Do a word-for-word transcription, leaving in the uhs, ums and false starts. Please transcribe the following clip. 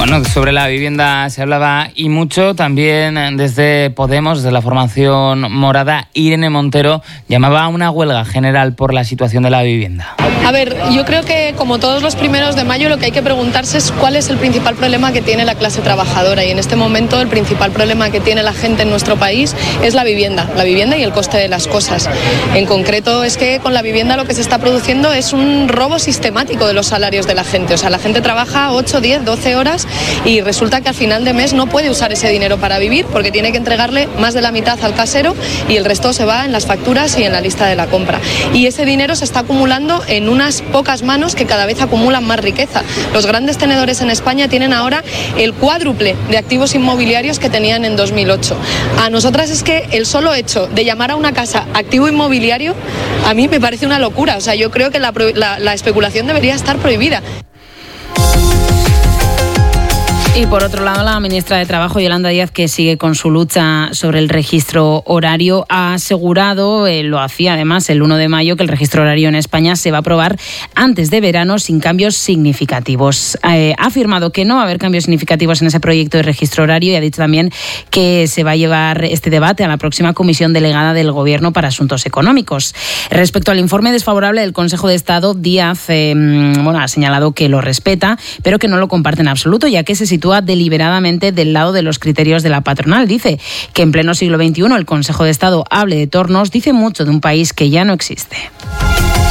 Bueno, sobre la vivienda se hablaba y mucho. También desde Podemos, desde la formación morada, Irene Montero llamaba a una huelga general por la situación de la vivienda. A ver, yo creo que como todos los primeros de mayo lo que hay que preguntarse es cuál es el principal problema que tiene la clase trabajadora, y en este momento el principal problema que tiene la gente en nuestro país es la vivienda, la vivienda y el coste de las cosas. En concreto es que con la vivienda lo que se está produciendo es un robo sistemático de los salarios de la gente. O sea, la gente trabaja ocho, diez, doce horas y resulta que al final de mes no puede usar ese dinero para vivir porque tiene que entregarle más de la mitad al casero y el resto se va en las facturas y en la lista de la compra. Y ese dinero se está acumulando en unas pocas manos que cada vez acumulan más riqueza. Los grandes tenedores en España tienen ahora el cuádruple de activos inmobiliarios que tenían en dos mil ocho. A nosotras es que el solo hecho de llamar a una casa activo inmobiliario a mí me parece una locura. O sea, yo creo que la, la, la especulación debería estar prohibida. Y por otro lado, la ministra de Trabajo, Yolanda Díaz, que sigue con su lucha sobre el registro horario, ha asegurado, eh, lo hacía además el uno de mayo, que el registro horario en España se va a aprobar antes de verano sin cambios significativos. Eh, ha afirmado que no va a haber cambios significativos en ese proyecto de registro horario y ha dicho también que se va a llevar este debate a la próxima comisión delegada del Gobierno para Asuntos Económicos. Respecto al informe desfavorable del Consejo de Estado, Díaz eh, bueno, ha señalado que lo respeta, pero que no lo comparte en absoluto, ya que se sitúa deliberadamente del lado de los criterios de la patronal. Dice que en pleno siglo veintiuno el Consejo de Estado hable de tornos, dice mucho de un país que ya no existe.